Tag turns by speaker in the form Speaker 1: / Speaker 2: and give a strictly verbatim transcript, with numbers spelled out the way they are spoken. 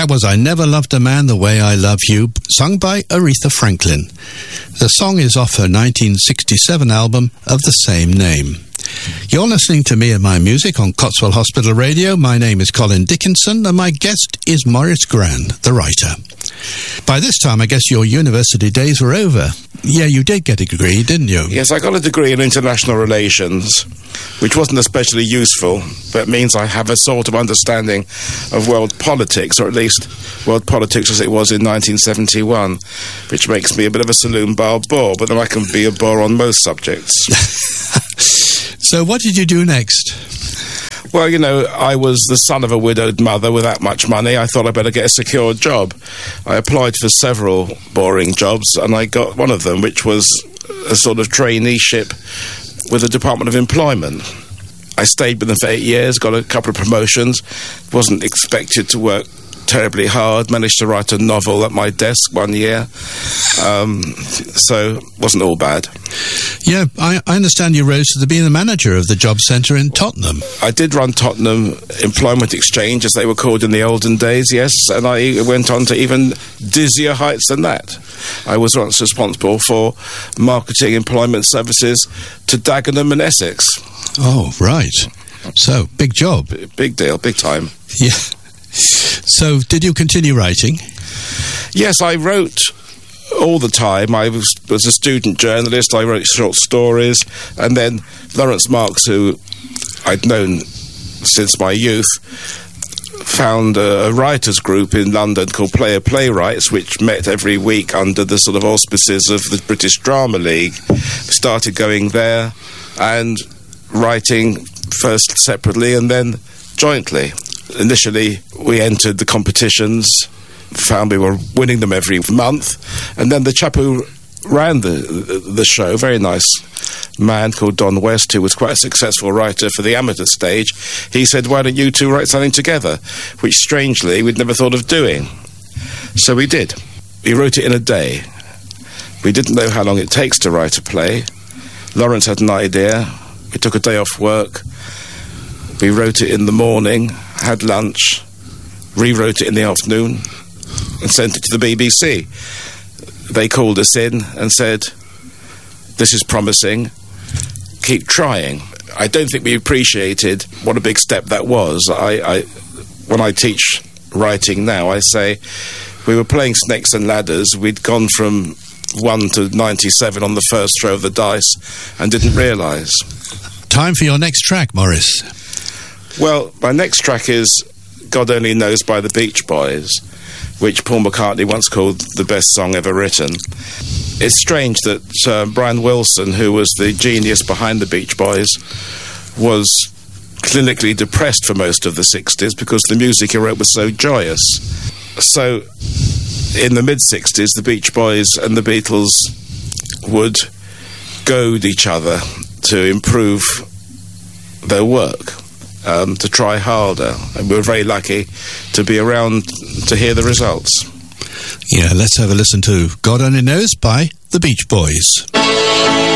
Speaker 1: That was I Never Loved a Man the Way I Love You, sung by Aretha Franklin. The song is off her nineteen sixty-seven album of the same name. You're listening to Me and My Music on Cotswold Hospital Radio. My name is Colin Dickinson, and my guest is Maurice Gran, the writer. By this time, I guess your university days were over. Yeah, you did get a degree, didn't you?
Speaker 2: Yes, I got a degree in international relations, which wasn't especially useful, but means I have a sort of understanding of world politics, or at least world politics as it was in nineteen seventy-one, which makes me a bit of a saloon bar bore, but then I can be a bore on most subjects.
Speaker 1: So what did you do next?
Speaker 2: Well, you know, I was the son of a widowed mother without much money. I thought I'd better get a secure job. I applied for several boring jobs, and I got one of them, which was a sort of traineeship with the Department of Employment. I stayed with them for eight years, got a couple of promotions, wasn't expected to work terribly hard, managed to write a novel at my desk one year, um, so wasn't all bad.
Speaker 1: Yeah, I, I understand you rose to being the manager of the job centre in Tottenham.
Speaker 2: I did run Tottenham Employment Exchange, as they were called in the olden days, yes, and I went on to even dizzier heights than that. I was once responsible for marketing employment services to Dagenham and Essex.
Speaker 1: Oh, right. So, big job.
Speaker 2: B- big deal, big time.
Speaker 1: Yeah. So, did you continue writing?
Speaker 2: Yes, I wrote all the time. I was, was a student journalist. I wrote short stories. And then Lawrence Marks, who I'd known since my youth, found a, a writers' group in London called Player Playwrights, which met every week under the sort of auspices of the British Drama League. Started going there and writing first separately and then jointly. Initially, we entered the competitions, found we were winning them every month, and then the chap who ran the the show, very nice man called Don West, who was quite a successful writer for the amateur stage, he said, why don't you two write something together? Which, strangely, we'd never thought of doing. So we did. We wrote it in a day. We didn't know how long it takes to write a play. Lawrence had an idea. We took a day off work. We wrote it in the morning, had lunch, rewrote it in the afternoon, and sent it to the B B C. They called us in and said, this is promising, keep trying. I don't think we appreciated what a big step that was. I, I, when I teach writing now, I say, we were playing Snakes and Ladders, we'd gone from one to ninety-seven on the first throw of the dice and didn't realise.
Speaker 1: Time for your next track, Maurice.
Speaker 2: Well, my next track is God Only Knows by the Beach Boys, which Paul McCartney once called the best song ever written. It's strange that uh, Brian Wilson, who was the genius behind the Beach Boys, was clinically depressed for most of the sixties because the music he wrote was so joyous. So, in the mid-sixties, the Beach Boys and the Beatles would goad each other to improve their work. Um, to try harder, and we were very lucky to be around to hear the results.
Speaker 1: Yeah, let's have a listen to God Only Knows by the Beach Boys.